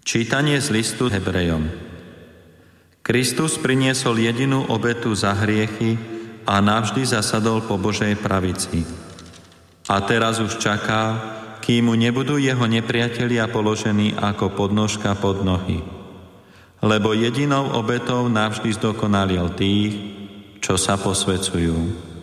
Čítanie z listu Hebrejom. Kristus priniesol jedinú obetu za hriechy a navždy zasadol po Božej pravici. A teraz už čaká, kým mu nebudú jeho nepriatelia položení ako podnožka pod nohy. Lebo jedinou obetou navždy zdokonalil tých, čo sa posväcujú.